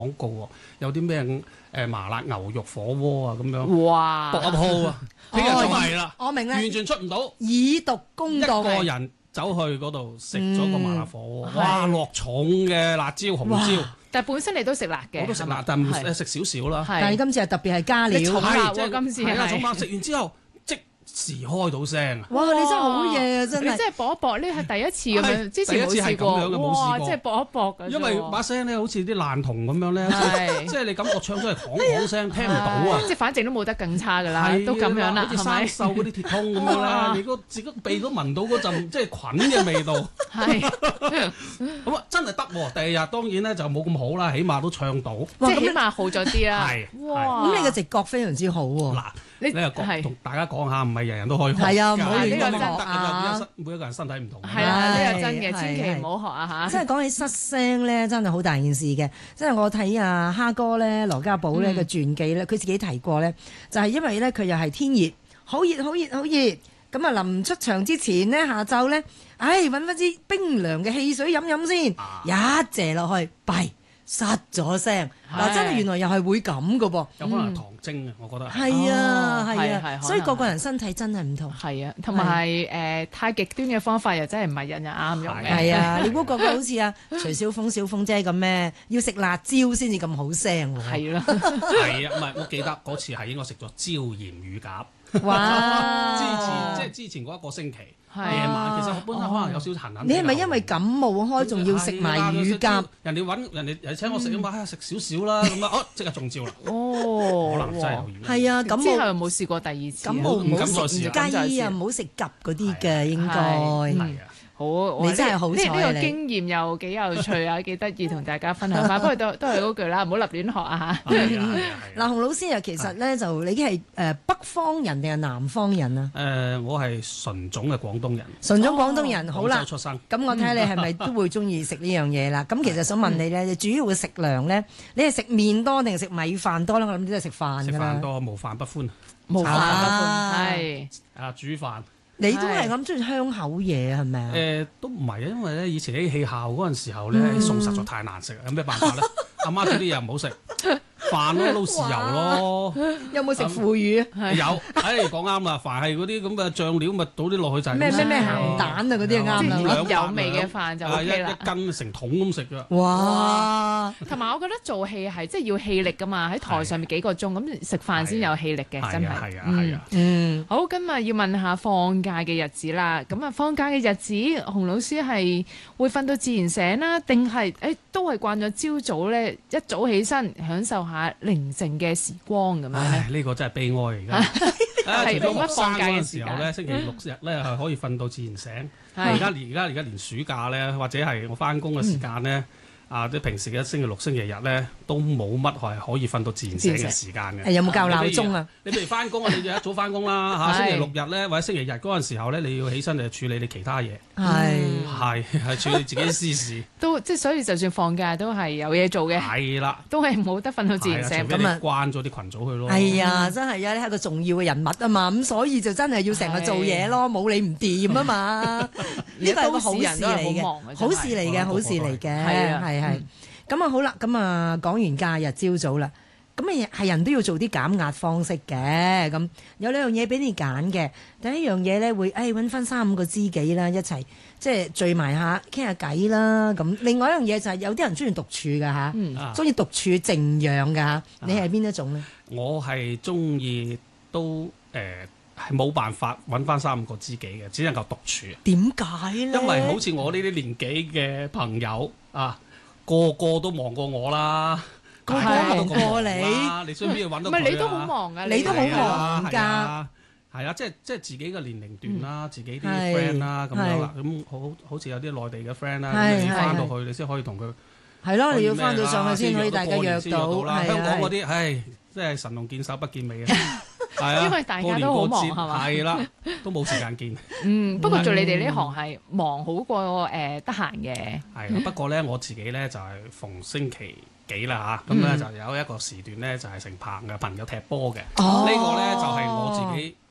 廣告喎，有啲咩麻辣牛肉火鍋啊咁樣， 哇！ 搏一鋪啊，聽日就係啦， 我明啦， 完全出唔到， 以毒攻一毒， 個人走去嗰度食咗個麻辣火鍋，哇！ 係落重嘅辣椒紅椒， 但係本身你都食辣嘅， 我都食辣， 係嘛但唔係食少少啦。 但係今次係特別係加料。 你重辣係喎，今次係啊， 係重辣食完之後即時開到聲啊！ 哇！你真係好嘢啊，真係。 你真係搏一搏，呢係第一次咁樣， 係之前冇第一次係試過， 咁樣嘅冇試過哇！即係搏一搏嘅啫喎， 因為把聲咧好似啲爛銅咁樣咧， 係即係你感覺唱出嚟哐哐聲，聽唔到啊！ 即係反正都冇得更差㗎啦， 係都咁樣啦， 好似係咪？ 生鏽嗰啲鐵通咁樣哇啦，你個自己鼻都聞到嗰陣即係菌嘅味道， 係， 咁啊真係得喎！第二日當然咧就冇咁好啦，起碼都唱到。 即係起碼好咗啲啦。 係哇！ 咁你嘅直覺非常之好喎。 嗱， 你你又係同大家講下，唔係人人都可以學。 係啊，唔㗎好亂咁呢個真學啊！ 每一個人身體唔同。 係啦，呢個真嘅， 係千祈唔好學啊嚇。 即係講起失聲咧，真係好大件事嘅。即係我睇啊蝦哥咧，羅家寶咧嘅傳記咧，佢自己提過咧，就係因為咧佢又係天熱，好熱好熱好熱。咁啊，臨出場之前呢，下晝咧，揾翻支冰涼嘅汽水飲飲先，一謝落去，弊失咗聲。嗱，真係原來又係會咁噶噃。 有可能係糖精啊，我覺得係。 係啊， 係係啊， 係所以個個人身體真係唔同。 係啊，同埋太極端嘅方法又真係唔係人人啱用嘅。 係啊，你估個個好似啊徐小鳳小鳳姐咁咩？要食辣椒先至咁好聲喎。 係啦， 係啊，唔係我記得嗰次係應該食咗椒鹽乳鴿。 哇！ 之前嗰一個星期係夜晚，其實我本身可能有少少痕痕。 你係咪因為感冒開，仲要食埋乳鴿？ 人哋請我食啊嘛，食少少啦咁啊，即刻中招啦。 哦， 可能真係有原因。 係啊，感之後冒又冇試過第二次。 感冒唔好唔敢再試食啊雞啊，唔好食鴿嗰啲嘅應該。 係啊。 好， 你真係好彩啊呢個你經驗又幾有趣啊，幾得意同大家分享翻。不過都係嗰句啦，唔好立亂學啊嚇。 係啊嗱，洪老師啊，其實咧就你係北方人定係南方人啊？ 我係純種嘅廣東人， 純種廣東人，好啦廣州。出生。 咁我睇下你係咪都會中意食呢樣嘢啦？咁其實想問你咧，你主要嘅食糧咧，你係食麵多定係食米飯多咧？我諗你都係食飯食㗎啦。 飯多，無飯不歡。 冇飯啊係煮飯你都係咁中意香口嘢係咪啊？ 都唔係啊，因為咧以前喺戲校嗰陣時候咧，餸實在太難食，有咩辦法咧？阿媽煮啲嘢唔好食，飯咯，撈豉油咯。 有冇食腐乳啊？ 有，講啱啦，凡係嗰啲咁嘅醬料，咪倒啲落去就係咁咩食鹹蛋啊嗰啲就啱即啦。 係有味嘅飯就 OK 啦。 一斤成桶咁食㗎。 哇！ 同埋我覺得做戲係即係要氣力噶嘛，喺台上面幾個鐘咁食飯先有氣力嘅，真係。 係啊係啊。 嗯， 好，今日要問下放假嘅日子啦。咁啊，放假嘅日子，洪老師係會瞓到自然醒啦，定係都係慣咗朝早咧一早起身享受下寧靜嘅時光咁樣咧？ 唉，呢個真係悲哀而家。 係除咗冇乜放假嘅學生嗰陣時間時候咧，星期六日咧係可以瞓到自然醒。 係而家連暑假咧，或者係我翻工嘅時間咧，即係平時嘅星期六、星期日咧，都冇乜係可以瞓到自然醒嘅時間嘅。 有冇校鬧鐘啊？ 你譬如翻工啊，你就一早翻工啦嚇。星期六日咧，或者星期日嗰陣時候咧，你要起身就處理你其他嘢。係處理自己啲私事。 都即係所以，就算放假都係有嘢做嘅， 係啦， 都係冇得瞓到自然醒。 咁啊，關咗啲群組去咯。 係啊，真係啊，你係個重要嘅人物啊嘛，咁所以就真係要成日做嘢咯，冇你唔掂啊嘛。呢個係個好事嚟嘅，好事嚟嘅，好事嚟嘅，係。咁啊好啦，咁啊講完假日朝早啦，咁啊係人都要做啲減壓方式嘅，咁有兩樣嘢俾你揀嘅。第一樣嘢咧會揾翻3-5個知己啦，一齊即係聚埋下傾下偈啦。咁另外一樣嘢就係有啲人中意獨處㗎嚇，中意獨處靜養㗎嚇。你係邊一種咧？ 我係中意都係冇辦法揾翻3-5個知己嘅，只能夠獨處。 點解咧？ 因為好似我呢啲年紀嘅朋友啊，個個都忙過我啦， 個個忙過你， 你需唔需要揾到佢啊？ 唔係你都好忙㗎， 你都好忙㗎。 係啊，即係自己嘅年齡段啦，自己啲 friend 啦咁樣啦，咁好似有啲內地嘅 friend 啦，咁你翻到去你先可以同佢係咯，你要翻到上去先可以大家約到。 香港嗰啲，唉，真係神龍見首不見尾啊！係啊， 因為大家都好忙係嘛？ 係啦，都冇時間見。 不過做你哋呢行係忙好過得閒嘅。 係啊，不過咧我自己咧就係逢星期幾啦嚇，咁咧就有一個時段咧就係成棚嘅朋友踢波嘅。呢個咧就係我自己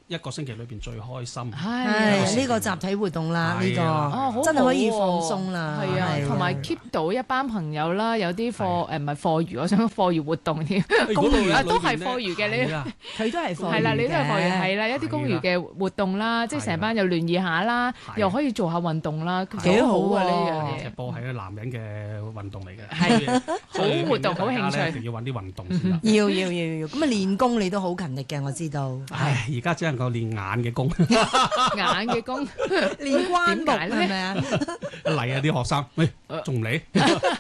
一個星期裏邊最開心。 係呢個集體活動啦，呢個真係可以放鬆啦。 係啊，同埋 keep 到一班朋友啦，有啲唔係課餘，我想課餘活動添，公餘都係課餘嘅呢。 佢都係課餘嘅。 係啦，你都係課餘係啦，一啲公餘嘅活動啦，即係成班又聯誼下啦，又可以做下運動啦，幾好啊呢樣嘢。 踢波係一個男人嘅運動嚟嘅， 係好活動，好興趣。 一定要揾啲運動先得。 要咁啊練功你都好勤力嘅，我知道。 唉，而家只能夠練眼嘅功， 眼嘅功練關目係咪啊？ 嚟啊啲學生，喂，仲唔嚟？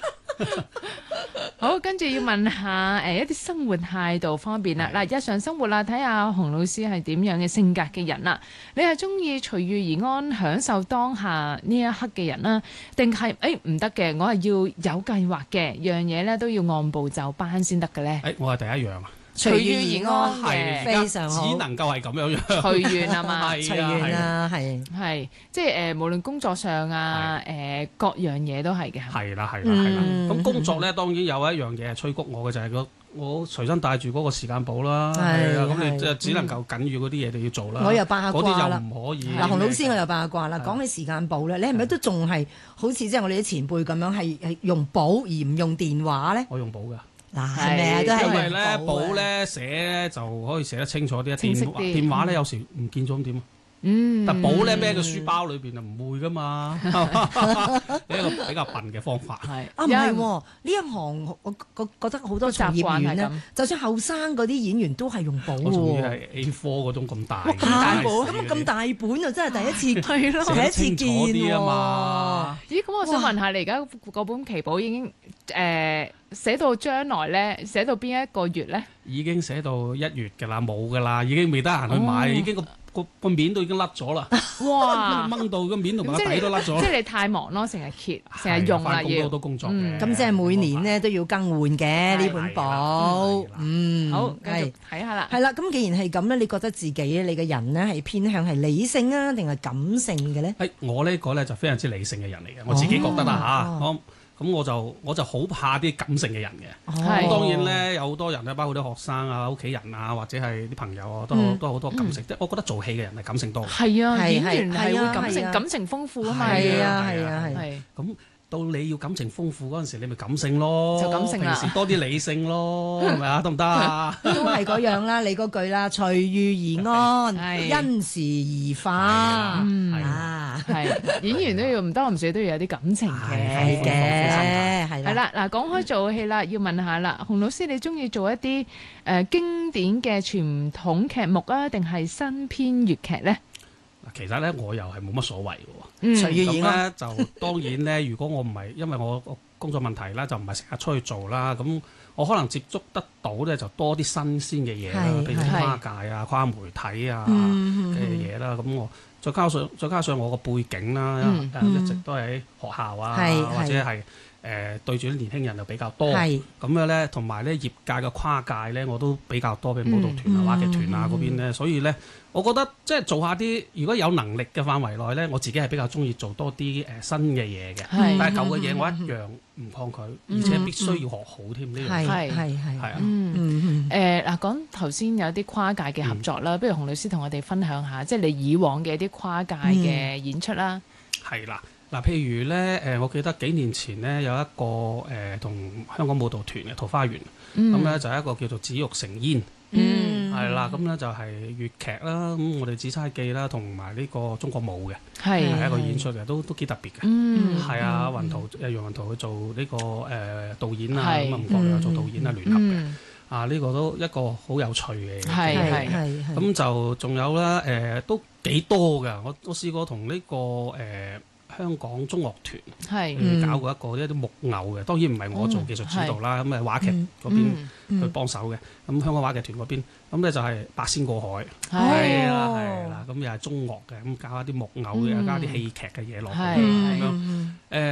好，跟住要問下一啲生活態度方面啦。嗱，日常生活啦，睇下洪老師係點樣嘅性格嘅人啦。你係中意隨遇而安、享受當下呢一刻嘅人啦，定係唔得嘅？我係要有計劃嘅，樣嘢咧都要按部就班先得嘅咧。 我係第一樣啊。 隨遇而安嘅，非常好， 只能夠係咁樣樣。 隨緣係嘛？ 隨緣啊，係即係無論工作上啊，各樣嘢都係嘅。 係啦。咁工作咧，當然有一樣嘢係催谷我嘅，就係我隨身帶住嗰個時間簿啦。係啊，咁你即係只能夠緊要嗰啲嘢你要做啦。 我又八卦啦， 嗰啲又唔可以。 嗱，洪老師我又八卦啦。講起時間簿咧，你係咪都仲係好似即係我哋啲前輩咁樣係用簿而唔用電話咧？ 我用簿㗎。 嗱，係咪啊？都係因為咧簿咧寫咧就可以寫得清楚啲，電話咧有時唔見咗咁點啊？但簿咧孭個書包裏邊就唔會噶嘛，一個比較笨嘅方法。 係唔係呢一行我覺得好多從業員咧，就算後生嗰啲演員都係用簿喎。 我仲要係 A4 嗰種咁大， 咁大本，咁大本啊！真係第一次，係咯，第一次見喎。 咦？咁我想問下你而家嗰本期簿已經寫到將來咧，寫到邊一個月咧？已經寫到1月㗎啦，冇㗎啦，已經未得閒去買，已經個面都已經甩咗啦。哇！掹到個面同埋個底都甩咗。 即係你太忙咯，成日揭，成日用啦，要好多工作嘅。 咁即係每年咧都要更換嘅呢本簿。 好，繼續睇下啦。 係啦，咁既然係咁咧，你覺得自己你嘅人咧係偏向係理性啊，定係感性嘅咧？ 我呢個咧就非常之理性嘅人嚟嘅，我自己覺得啦嚇。咁我就好怕啲感性嘅人嘅。咁當然咧，有好多人咧，包括啲學生啊、屋企人啊，或者係啲朋友啊，都好多感性。即係我覺得做戲嘅人係感性多。 係啊，演員係會感情豐富啊嘛。 係啊。 咁到你要感情豐富嗰陣時，你咪感性咯。 就感性啦。 平時多啲理性咯，係咪啊？得唔得啊？ 都係嗰樣啦，你嗰句啦，隨遇而安，因時而化。 係演員都要唔多唔少都要有啲感情嘅。係啦，嗱，講開做戲啦，要問下啦，洪老師你中意做一啲經典嘅傳統劇目啊，定係新編粵劇咧？ 其實咧，我又係冇乜所謂嘅喎。隨遇而安咧，就當然咧，如果我唔係因為我工作問題啦，就唔係成日出去做啦，咁我可能接觸得到咧，就多啲新鮮嘅嘢啦，譬如跨界啊、跨媒體啊嘅嘢啦，咁我再加上我個背景啦，一直都喺學校啊，或者係對住啲年輕人就比較多，咁樣咧，同埋咧業界嘅跨界咧，我都比較多，譬如舞蹈團啊、話劇團啊嗰邊咧，所以咧，我覺得即係做下啲如果有能力嘅範圍內咧，我自己係比較中意做多啲新嘅嘢嘅，但係舊嘅嘢我一樣唔抗拒，而且必須要學好添呢樣嘢。係啊。 嗱，講頭先有啲跨界嘅合作啦，不如洪老師同我哋分享下，即係你以往嘅一啲跨界嘅演出啦。 係啦。嗱，譬如咧，我記得幾年前咧有一個同香港舞蹈團嘅桃花源，咁咧就係一個叫做紫玉成煙，係啦，咁咧就係粵劇啦，咁我哋紫釵記啦，同埋呢個中國舞嘅，係一個演出嘅，都幾特別嘅，係啊，楊雲圖去做呢個導演啊，咁啊吳國亮做導演啊，聯合嘅，啊呢個都一個好有趣嘅，係，咁就仲有啦，都幾多㗎，我試過同呢個香港中樂團搞過一啲木偶嘅，當然唔係我做技術指導啦，咁話劇嗰邊去幫手嘅，咁香港話劇團嗰邊，咁咧就係八仙過海，係啦，咁又係中樂嘅，咁搞一啲木偶嘅，加啲戲劇嘅嘢落去咁樣，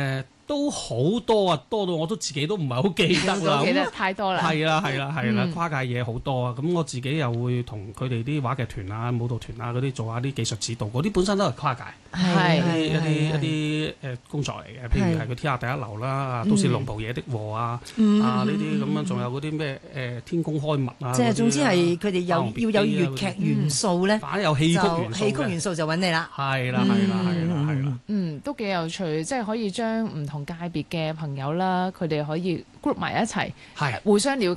都好多啊，多到我都自己都唔係好記得啦。 記得太多啦。 係啦，跨界嘢好多啊！咁我自己又會同佢哋啲話劇團啊、舞蹈團啊嗰啲做下啲技術指導，嗰啲本身都係跨界，一啲工作嚟嘅。譬如係佢天下第一流啦，都市龍袍野的禍啊，呢啲咁樣，仲有嗰啲咩天公開物啊。 即係總之係佢哋要有粵劇元素咧， 反有戲曲元素就揾你啦。 係啦。 都幾有趣，即係可以將唔同界別嘅朋友啦，佢哋可以 group 埋一齊，互相了